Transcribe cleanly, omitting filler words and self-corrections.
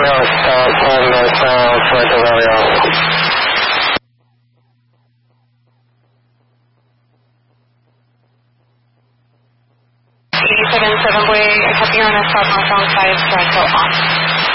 stop, hold northbound, Sorrento Valley off. 77 subway, copy on a stop northbound 5, Sorrento off.